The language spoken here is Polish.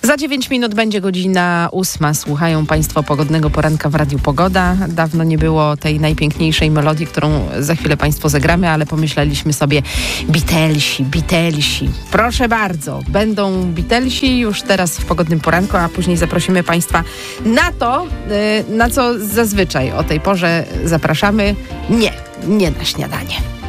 Za 9 minut będzie godzina 8. Słuchają Państwo pogodnego poranka w Radiu Pogoda. Dawno nie było tej najpiękniejszej melodii, którą za chwilę Państwu zagramy, ale pomyśleliśmy sobie Beatlesi. Proszę bardzo, będą Beatlesi już teraz w pogodnym poranku, a później zaprosimy Państwa na to, na co zazwyczaj o tej porze zapraszamy. Nie na śniadanie.